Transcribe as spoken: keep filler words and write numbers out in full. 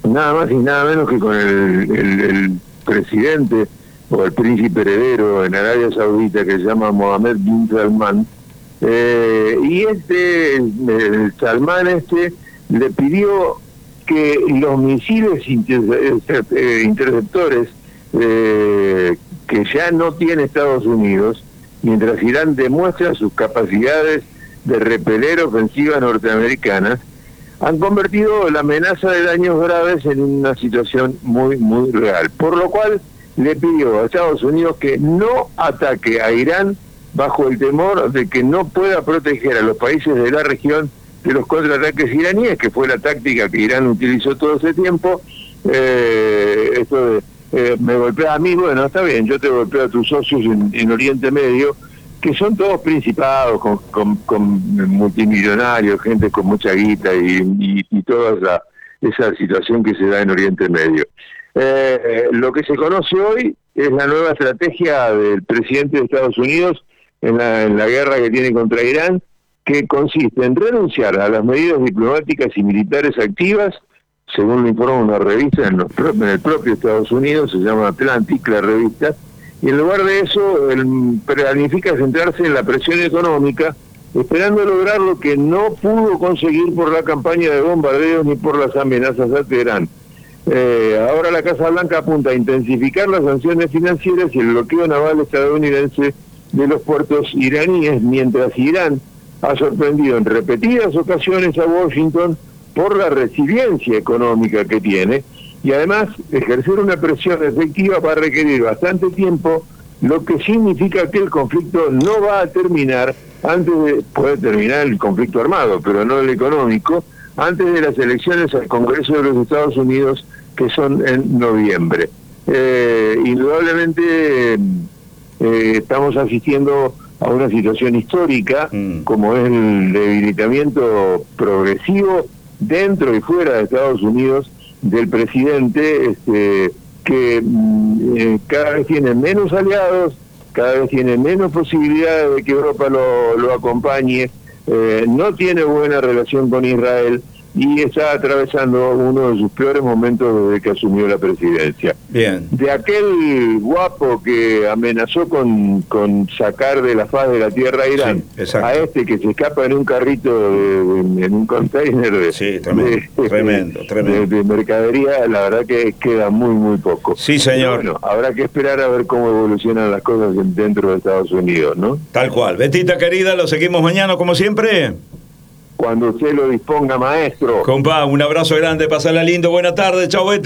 nada más y nada menos que con el, el, el presidente o el príncipe heredero en Arabia Saudita, que se llama Mohammed bin Salman, eh, y este, el Salman este, le pidió que los misiles inter, eh, interceptores eh, que ya no tiene Estados Unidos, mientras Irán demuestra sus capacidades de repeler ofensivas norteamericanas, han convertido la amenaza de daños graves en una situación muy, muy real. Por lo cual le pidió a Estados Unidos que no ataque a Irán bajo el temor de que no pueda proteger a los países de la región de los contraataques iraníes, que fue la táctica que Irán utilizó todo ese tiempo. Eh, esto de, eh, me golpea a mí, bueno, está bien, yo te golpeo a tus socios en, en Oriente Medio, que son todos principados, con, con, con multimillonarios, gente con mucha guita y, y, y toda esa, esa situación que se da en Oriente Medio. Eh, eh, lo que se conoce hoy es la nueva estrategia del presidente de Estados Unidos en la, en la guerra que tiene contra Irán, que consiste en renunciar a las medidas diplomáticas y militares activas, según lo informa una revista en, los, en el propio Estados Unidos, se llama Atlantic, la revista, y en lugar de eso, él planifica centrarse en la presión económica, esperando lograr lo que no pudo conseguir por la campaña de bombardeos ni por las amenazas a Teherán. Eh, ahora la Casa Blanca apunta a intensificar las sanciones financieras y el bloqueo naval estadounidense de los puertos iraníes, mientras Irán ha sorprendido en repetidas ocasiones a Washington por la resiliencia económica que tiene, y además ejercer una presión efectiva va a requerir bastante tiempo, lo que significa que el conflicto no va a terminar antes de, puede terminar el conflicto armado, pero no el económico, antes de las elecciones al Congreso de los Estados Unidos, que son en noviembre. Eh, indudablemente eh, estamos asistiendo a una situación histórica, mm. como es el debilitamiento progresivo dentro y fuera de Estados Unidos del presidente, este, que eh, cada vez tiene menos aliados, cada vez tiene menos posibilidades de que Europa lo, lo acompañe, eh, no tiene buena relación con Israel y está atravesando uno de sus peores momentos desde que asumió la presidencia. Bien. De aquel guapo que amenazó con, con sacar de la faz de la tierra a Irán, sí, a este que se escapa en un carrito, de, de, en un container de, sí, tremendo, de, tremendo, tremendo. De, de mercadería, la verdad que queda muy, muy poco. Sí, señor. Pero bueno, habrá que esperar a ver cómo evolucionan las cosas dentro de Estados Unidos, ¿no? Tal cual. Betita querida, lo seguimos mañana como siempre. Cuando usted lo disponga, maestro. Compa, un abrazo grande, pasala lindo, buena tarde, chau, Beti.